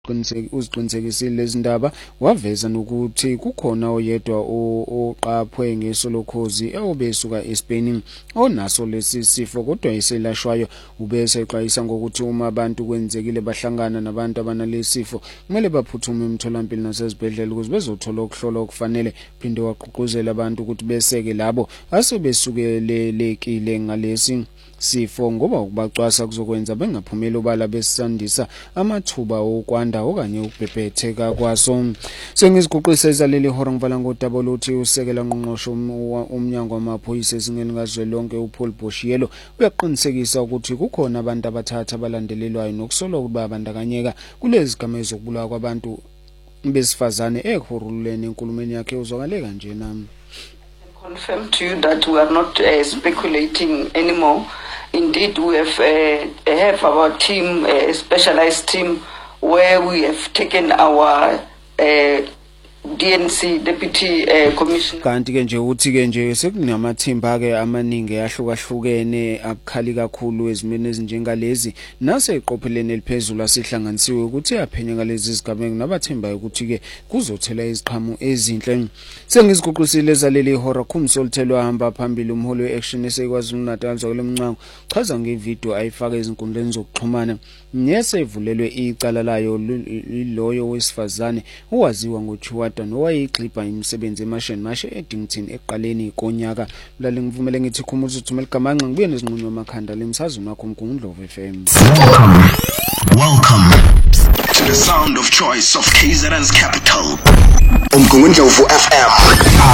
uziqinisekisile lezi ndaba waveza nokuthi kukhona oyedwa oqaphwe ngesolokhozi obesuka eSpain onaso lesi sifo kodwa eselashwayo. Ubese exwayisa ngokuthi uma abantu kwenzekile bahlangana nabantu abanalesi sifo kumele baphuthume emtholampilo nasezibhedlela ukuze bezothola ukuhlolwa okufanele. Phinde waqhuquzela abantu ukuthi beseke labo asebesukelelekile ngalesi sifo ngoba ukubacwasa kuzokwenza bengaphumeli obala besandisa amathuba okwanda okanye ukubhebhetheka kwaso. Sengiziguqisa izaleli ihora ngivala ngodaba lokuthi usekela ngqongqosho umnyango wamaphoyisa ezingeni kazwelonke uPaul Boshielo uyaqiniseka ukuthi kukhona abantu abathatha abalandelelwayo nokusolwa ukuba abandakanyeka kulezi zigameko zokubulawa kwabantu besifazane ekhoruleni. Enkulumeni yakhe uzwakale kanje nami. Confirm to you that we are not speculating anymore. Indeed, we have our team, a specialized team, where we have taken our DNC Deputy Commissioner. Kanti ke nje uthi ke nje sekunamathimba ke amaningi ahlukahlukene akukhali kakhulu ezimeni ezinjengalezi nase iqopheleni eliphezulu asihlanganisiwe ukuthi aphenya ngalezi zigameko nabathembayo ukuthi ke kuzothela iziqhamu ezinhle. Sengiziguqisile ezaleli ihora khumsolithelwa ahamba phambili umholi weAction eseKwaZulu Natal Zwakele Mncango chaza ngevideo ayifaka ezinkundleni zokuxhumana nesevulelwe icala layo loyo wesifazane owaziwa ngoChiwada nowayexhipa imisebenzi emasheni mashe eDington eqaleni konyaka. Mlaleli ngivumele ngithi khumuza uthumela igamanqa ngibuye nezinqunywa amakhanda lemsazweni wakho mgungundlovu FM. Welcome to the sound of choice of KZN's capital. Mgungundlovu FM.